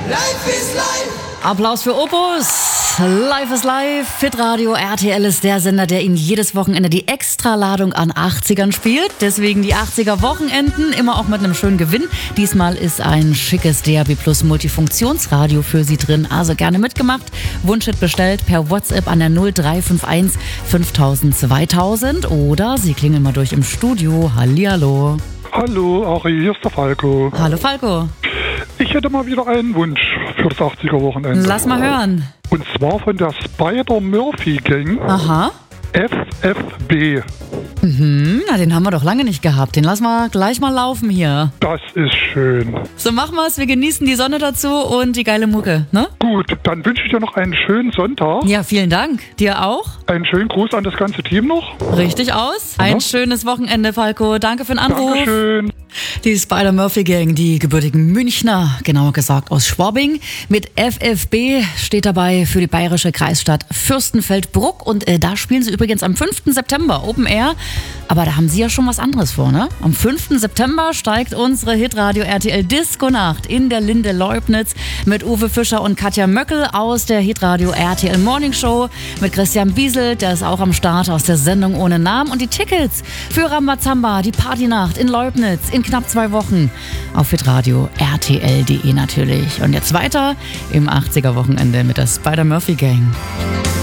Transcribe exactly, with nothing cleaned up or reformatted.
Life is life. Applaus für Opus. Life is live. Fitradio R T L ist der Sender, der Ihnen jedes Wochenende die Extraladung an achtzigern spielt. Deswegen die achtziger-Wochenenden, immer auch mit einem schönen Gewinn. Diesmal ist ein schickes D A B Plus Multifunktionsradio für Sie drin. Also gerne mitgemacht. Wunschhit bestellt per WhatsApp an der null drei fünf eins fünftausend zweitausend oder Sie klingeln mal durch im Studio. Hallihallo. Hallo, Ari, hier ist der Falco. Hallo Falco. Ich hätte mal wieder einen Wunsch für das achtziger-Wochenende. Lass mal hören. Und zwar von der Spider-Murphy-Gang. Aha. F F B. Mhm, na, den haben wir doch lange nicht gehabt. Den lassen wir gleich mal laufen hier. Das ist schön. So machen wir's. Wir genießen die Sonne dazu und die geile Mucke, ne? Gut, dann wünsche ich dir noch einen schönen Sonntag. Ja, vielen Dank. Dir auch? Einen schönen Gruß an das ganze Team noch. Richtig aus. Ein Ja. schönes Wochenende, Falco. Danke für den Anruf. Dankeschön. Die Spider-Murphy-Gang, die gebürtigen Münchner, genauer gesagt aus Schwabing. Mit F F B steht dabei für die bayerische Kreisstadt Fürstenfeldbruck. Und äh, da spielen sie übrigens am fünften September Open Air. Aber da haben sie ja schon was anderes vor, ne? Am fünften September steigt unsere Hitradio R T L Disco-Nacht in der Linde Leubnitz mit Uwe Fischer und Katja Möckel aus der Hitradio R T L Morning Show, mit Christian Biesel, der ist auch am Start aus der Sendung ohne Namen. Und die Tickets für Rambazamba, die Partynacht in Leubnitz in knapp zwei Wochen auf hitradio R T L punkt de natürlich. Und jetzt weiter im achtziger-Wochenende mit der Spider-Murphy-Gang.